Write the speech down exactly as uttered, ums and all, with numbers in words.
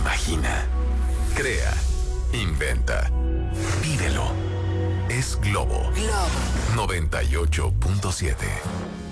Imagina, crea, inventa, vívelo. Es Globo Globo noventa y ocho punto siete.